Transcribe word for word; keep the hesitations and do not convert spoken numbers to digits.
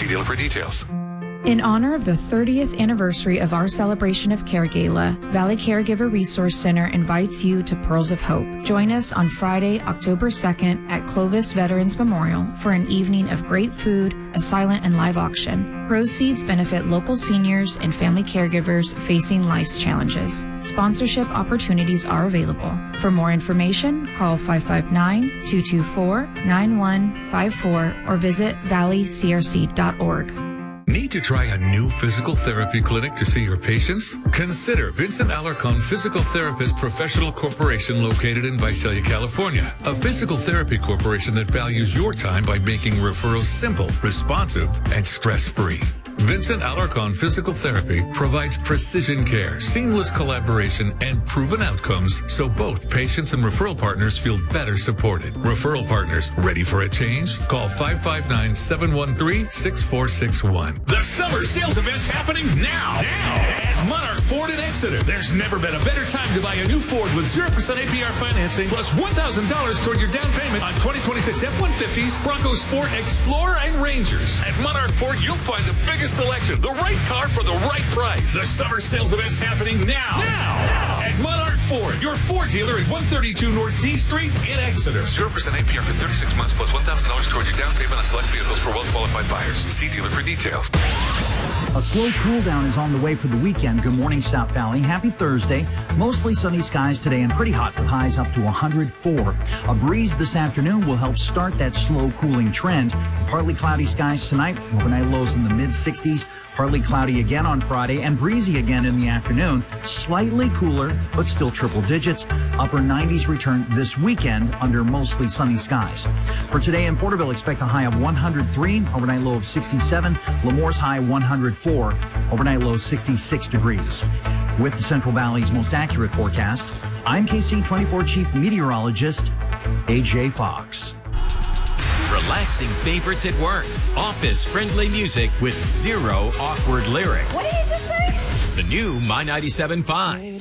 dealer for details. In honor of the thirtieth anniversary of our celebration of Care Gala, Valley Caregiver Resource Center invites you to Pearls of Hope. Join us on Friday, October second at Clovis Veterans Memorial for an evening of great food, a silent and live auction. Proceeds benefit local seniors and family caregivers facing life's challenges. Sponsorship opportunities are available. For more information, call five five nine, two two four, nine one five four or visit valley c r c dot org. Need to try a new physical therapy clinic to see your patients? Consider Vincent Alarcon Physical Therapist Professional Corporation located in Visalia, California. A physical therapy corporation that values your time by making referrals simple, responsive, and stress-free. Vincent Alarcon Physical Therapy provides precision care, seamless collaboration, and proven outcomes so both patients and referral partners feel better supported. Referral partners, ready for a change? Call five five nine, seven one three, six four six one. The summer sales event's happening now. Now at Monarch Ford in Exeter. There's never been a better time to buy a new Ford with zero percent A P R financing plus one thousand dollars toward your down payment on twenty twenty-six F one fifties, Bronco Sport, Explorer, and Rangers. At Monarch Ford, you'll find the biggest selection, the right car for the right price. The summer sales event's happening now. Now at Monarch Ford, your Ford dealer at one thirty-two North D Street in Exeter. zero percent A P R for thirty-six months plus one thousand dollars toward your down payment on select vehicles for well-qualified buyers. See dealer for details. A slow cool down is on the way for the weekend. Good morning, South Valley. Happy Thursday. Mostly sunny skies today and pretty hot with highs up to one hundred four. A breeze this afternoon will help start that slow cooling trend. Partly cloudy skies tonight. Overnight lows in the mid sixties. Partly cloudy again on Friday and breezy again in the afternoon. Slightly cooler, but still triple digits. Upper nineties return this weekend under mostly sunny skies. For today in Porterville, expect a high of one hundred three, overnight low of sixty-seven. Lemore's high one hundred four, overnight low sixty-six degrees. With the Central Valley's most accurate forecast, I'm K C twenty-four Chief Meteorologist A J Fox. Relaxing favorites at work. Office-friendly music with zero awkward lyrics. What did you just say? The new My ninety-seven point five.